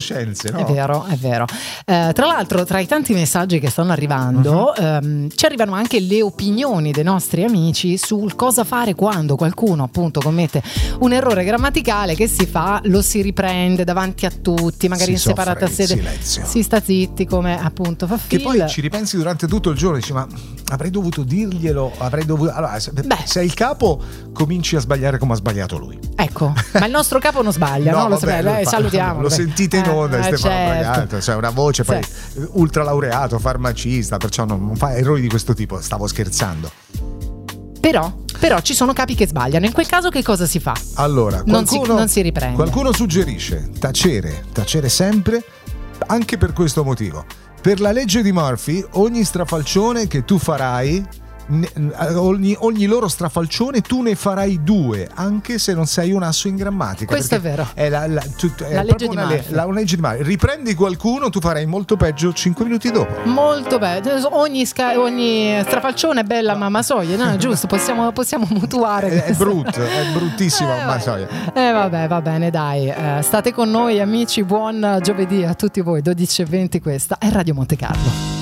conoscenze, no? È vero, è vero. Tra l'altro, tra i tanti messaggi che stanno arrivando, ci arrivano anche le opinioni dei nostri amici sul cosa fare quando qualcuno appunto commette un errore grammaticale. Che si fa? Lo si riprende davanti a tutti, magari in separata sede, silenzio. si sta zitti come appunto fa Che poi ci ripensi durante tutto il giorno e dici: ma avrei dovuto dirglielo, avrei dovuto. Allora, se il capo, cominci a sbagliare come ha sbagliato lui. Ecco, ma il nostro capo non sbaglia, no? Lo sapete, salutiamo. Lo sentite in onda, Stefano Bragato, cioè una voce poi ultra laureato, farmacista, perciò non fa errori di questo tipo. Stavo scherzando. Però ci sono capi che sbagliano. In quel caso che cosa si fa? Allora, non si riprende. Qualcuno suggerisce tacere sempre, anche per questo motivo. Per la legge di Murphy, ogni strafalcione che tu farai, ogni loro strafalcione tu ne farai 2, anche se non sei un asso in grammatica. Questo è vero. È la legge di Murphy. La legge di Murphy. Riprendi qualcuno, tu farai molto peggio 5 minuti dopo. Molto bello. Ogni strafalcione è bella mamma Soglia, no? Giusto, possiamo mutuare. È bruttissimo mamma Soglia. Vabbè, va bene, dai. State con noi amici, buon giovedì a tutti voi. 12:20, questa è Radio Monte Carlo.